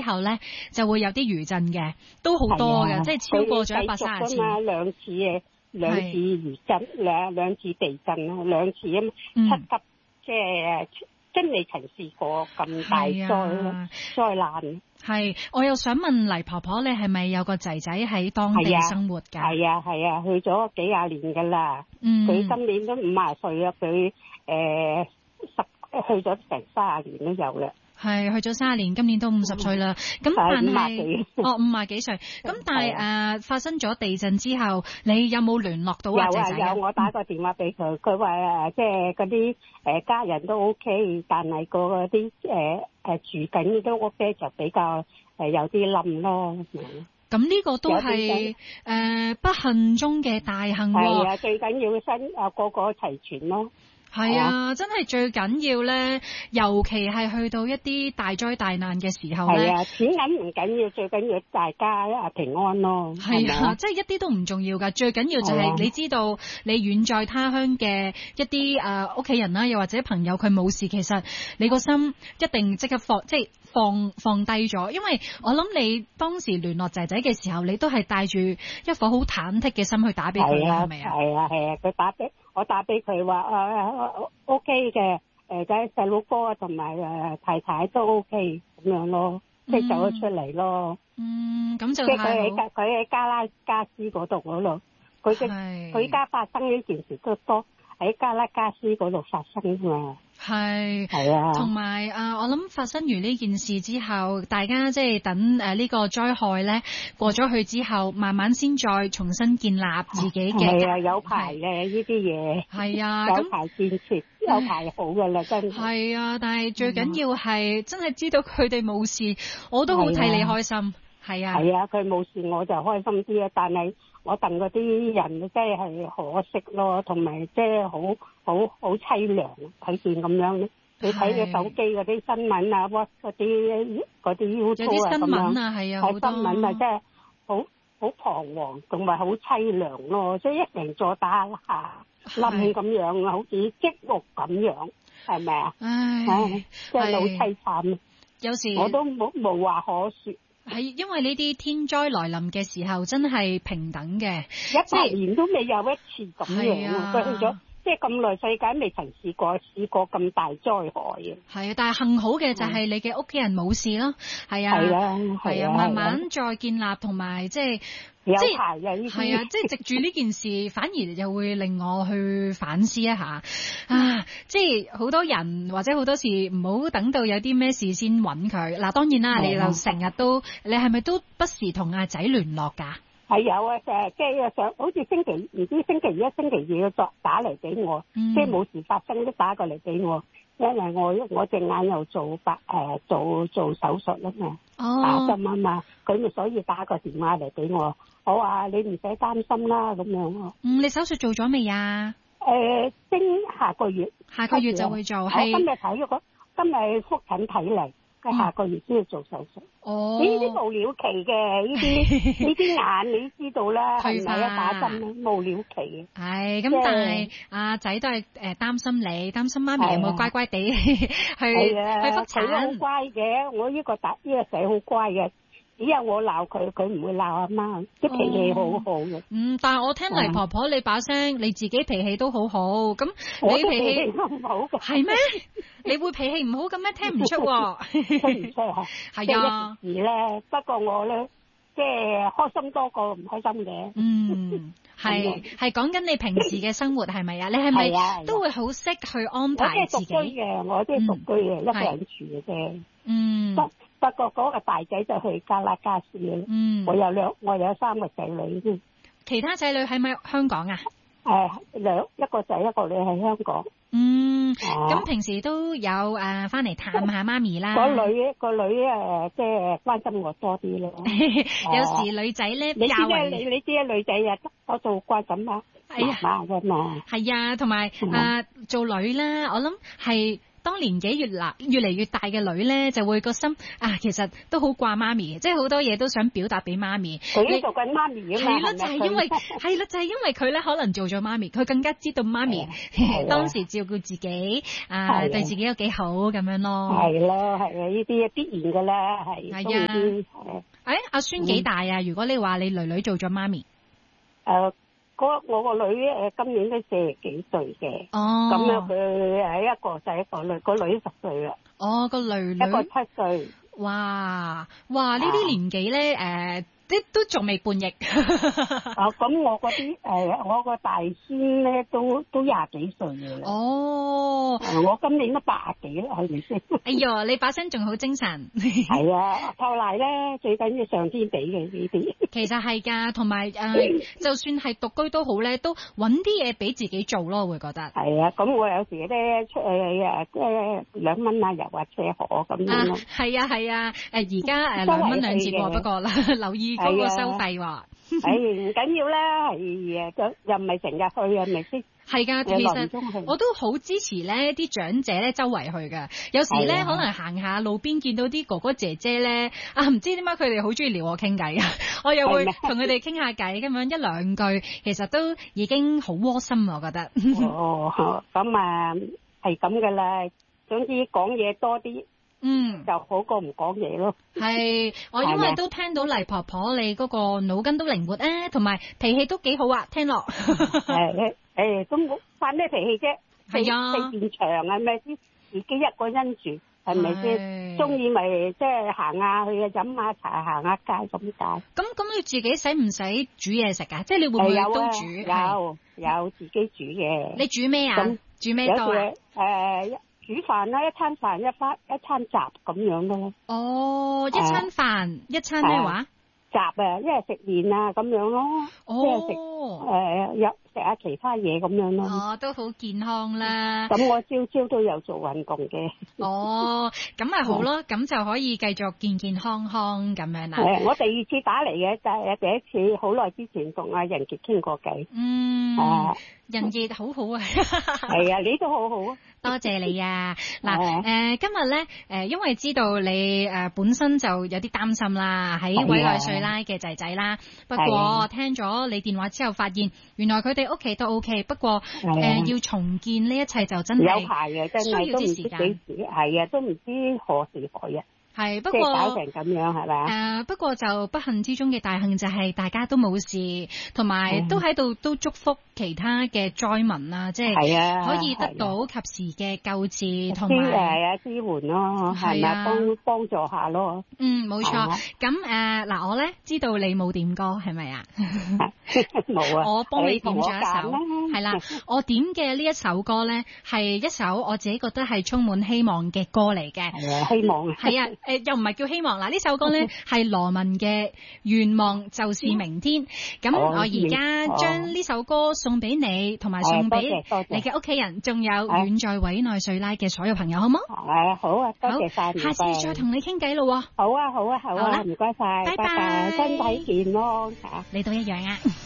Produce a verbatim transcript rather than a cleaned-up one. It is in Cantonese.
之後咧，就會有啲餘震嘅，都好多嘅，即係超過咗一百三十次。 兩次嘅，兩次餘震，兩兩次地震啊，兩次啊，七級，即係真未曾試過咁大災災難。 係，我又想問黎婆婆，你係咪有個仔仔喺當地生活㗎？ 係啊係啊，去咗幾廿年㗎啦。嗯，佢今年都五廿歲啊，佢誒十去咗成卅年都有啦。係去咗卅年，今年都五十歲啦。咁但係哦五廿幾歲。咁但係誒發生咗地震之後，你有冇聯絡到啊仔仔？ 有啊有，我打個電話俾佢，佢話誒即係嗰啲誒家人都 OK，但係個嗰啲誒誒住緊啲屋咧就比較誒有啲冧咯。 咁呢個都係誒、呃、不幸中嘅大幸喎。 係啊，最緊要身啊個個齊全咯。 係啊，真係最緊要咧，尤其係去到一啲大災大難嘅時候咧。 係啊，錢銀唔緊要，最緊要大家啊平安咯。 係啊，即係一啲都唔重要㗎，最緊要就係你知道你遠在他鄉嘅一啲誒屋企人啦，又或者朋友佢冇事，其實你個心一定即刻放即係放放低咗，因為我諗你當時聯絡仔仔嘅時候，你都係帶住一顆好忐忑嘅心去打俾佢，係咪啊？ 係啊係啊，佢打俾我打俾佢話誒 O K 嘅，誒仔細佬哥同埋誒太太都 O K 咁樣咯，即係走咗出嚟咯。 嗯，咁就即係佢喺佢喺加拉加斯嗰度嗰度，佢嘅佢依家發生呢件事都多喺加拉加斯嗰度發生㗎。 係， 係啊， 同埋啊，我諗發生完呢件事之後，大家即係等誒呢個災害咧過咗去之後，慢慢先再重新建立自己嘅。 係啊，有排嘅呢啲嘢。係啊，有排建設，有排好㗎啦，真係。 係啊，但係最緊要係真係知道佢哋冇事，我都好替你開心。係啊， 係啊，佢冇事我就開心啲啊，但係我戥嗰啲人真係可惜咯，同埋即係好好好凄涼，睇見咁樣咧。你睇嘅手機嗰啲新聞啊，嗰啲嗰啲 YouTube 啊咁樣， 係啊，好多新聞啊，真係好好彷徨，同埋好凄涼咯，即係一成座打下冧咁樣，好似積木咁樣，係咪啊？唉，真係好凄慘。 有時我都冇無話可說。 係因為呢啲天災來臨嘅時候，真係平等嘅， 一百年都未有一次咁樣，佢去咗即係咁耐世界未曾試過試過咁大災害嘅。係啊，但係幸好嘅就係你嘅屋企人冇事咯。係啊，係啊，係啊，慢慢再建立同埋即係。 有排嘅呢啲係啊，即係藉住呢件事，反而就會令我去反思一下啊！即係好多人或者好多事，唔好等到有啲咩事先揾佢。嗱，當然啦，你就成日都，你係咪都不時同阿仔聯絡㗎？ 係有啊，誒，即係想好似星期唔知星期一、星期二嘅作打嚟俾我，嗯、即係冇事發生都打過嚟俾我。因為我我隻眼又做白誒、呃、做做手術啦嘛，哦、打針啊嘛，佢咪所以打個電話嚟俾我，我話你唔使擔心啦咁樣咯。 嗯，你手術做咗未啊？ 誒、呃，經下個月， 下個月就會做。 係今日睇咗個，今日復診睇嚟。佢下個月先要做手術。哦，呢啲無了期嘅，呢啲呢啲眼你知道啦，係咪啊？打針咧無了期嘅。 係咁，但係阿仔都係誒擔心你，擔心媽咪有冇乖乖地去去復診。 佢好乖嘅，我呢個大呢個仔好乖嘅。只有我鬧佢，佢唔會鬧阿媽，啲脾氣好好嘅。 嗯，但係我聽黎婆婆你把聲，你自己脾氣都好好，咁你脾氣唔好嘅係咩？你會脾氣唔好嘅咩？聽唔出喎， 聽唔出啊？係啊。一時咧，不過我咧，即係開心多過唔開心嘅。 嗯，係係講緊你平時嘅生活係咪啊？你係咪都會好識去安排自己？ 我即係獨居嘅，我即係獨居嘅，一個人住嘅啫。嗯。不過嗰個大仔就去加拉加斯啦。嗯，我有兩，我有三個仔女。 其他仔女喺咪香港啊？ 誒，兩一個仔一個女喺香港。 嗯，咁、啊、平時都有誒翻嚟探下媽咪啦。 個女個女誒，即係關心我多啲咯。 有時女仔咧， 你知咧，你你知啊，女仔啊，多做關心啊，媽媽噶嘛。 係啊，同埋啊，做女啦，我諗係。 當年紀越嚟越嚟越大嘅女咧，就會個心啊，其實都好掛媽咪，即係好多嘢都想表達俾媽咪。 佢都做緊媽咪啊嘛， 係啦，就係因為係啦，就係因為佢咧可能做咗媽咪，佢更加知道媽咪當時照顧自己啊，對自己有幾好咁樣咯。 係咯，係啊，呢啲必然噶啦，係。係啊。 誒，阿孫幾大啊？如果你話你女女做咗媽咪， 誒。我我個女誒今年都四十幾歲嘅， 哦， 咁樣佢係一個仔一個女，個女十歲啦， 哦個女女一個七歲， 哇哇呢啲年紀咧誒。都都仲未叛逆。 啊，咁我嗰啲誒，我個大孫咧都都廿幾歲嘅啦。 哦， 我今年都八十幾啦，係咪先？ 哎喲，你把聲仲好精神。 係啊，後來咧最緊要上天俾嘅呢啲。 其實係㗎，同埋誒，就算係獨居都好咧，都揾啲嘢俾自己做咯，會覺得。 係啊，咁我有時咧出去誒誒兩蚊啊，油啊車河咁樣咯。 係啊係啊，誒而家誒兩蚊兩節喎，不過啦，留意嗰個收費喎。 誒唔緊要啦，係誒又唔係成日去啊，咪先。 係㗎，其實我都好支持咧啲長者咧周圍去㗎。有時咧可能行下路邊見到啲哥哥姐姐咧，啊唔知點解佢哋好中意撩我傾偈啊，我又會同佢哋傾下偈咁樣一兩句，其實都已經好窩心我覺得。 哦，咁啊係咁㗎啦，總之講嘢多啲。嗯，就好過唔講嘢咯。係，我因為都聽到黎婆婆你嗰個腦筋都靈活啊，同埋脾氣都幾好啊，聽落。誒誒，都冇發咩脾氣啫？係啊，四面牆啊，咪先自己一個人住，係咪先？中意咪即係行下去啊，飲下茶，行下街咁解。咁咁你自己使唔使煮嘢食啊？即係你會唔會都煮？有有自己煮嘅。你煮咩啊？煮咩多啊？誒。煮飯啦，一餐飯一餐一餐雜咁樣咯。哦，一餐飯、啊、一餐咩話？雜啊，一係食麵啊咁樣咯。哦，即係食誒有食下其他嘢咁樣咯。哦，都好健康啦。咁我朝朝都有做運動嘅。哦，咁咪好咯，咁就可以繼續健健康康咁樣啦。誒，我第二次打嚟嘅就係第一次好耐之前同阿仁傑傾過偈。嗯，啊、仁傑好好啊。係啊，你都好好啊。多謝你啊！嗱，誒、呃，今日咧，誒、呃，因為知道你誒、呃、本身就有啲擔心啦，喺委內瑞拉嘅仔仔啦。不過聽咗你電話之後，發現原來佢哋屋企都 OK， 不過誒、呃、要重建呢一切就真係有排嘅，真係需要啲時間。係啊，都唔知何時何日。係，不過搞成咁樣係咪？誒，不過就不幸之中嘅大幸就係大家都冇事，同埋都喺度都祝福其他嘅災民啊，即係可以得到及時嘅救治同埋係啊支援咯，係咪幫幫助下咯？嗯，冇錯。咁誒嗱，我咧知道你冇點歌係咪啊？冇啊！我幫你點咗一首，係啦，我點嘅呢一首歌咧係一首我自己覺得係充滿希望嘅歌嚟嘅。係啊，希望係啊。誒，又唔係叫希望嗱，呢首歌咧係羅文嘅願望就是明天。咁我而家將呢首歌送俾你，同埋送俾你嘅屋企人，仲有遠在委內瑞拉嘅所有朋友，好冇？係啊，好啊，多謝晒，下次再同你傾偈咯。好啊，好啊，好啊，唔該晒，拜拜，身體健康吓，你都一樣啊。